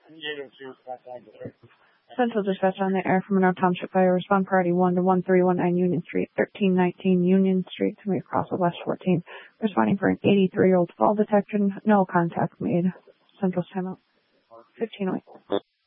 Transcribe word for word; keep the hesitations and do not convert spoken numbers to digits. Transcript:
Central dispatch on the air from Monroe Township Fire. Respond priority one to one three one nine Union Street, thirteen nineteen Union Street, to me across the West fourteen. Responding for an eighty-three-year-old fall detection. No contact made. Central's timeout. fifteen oh eight.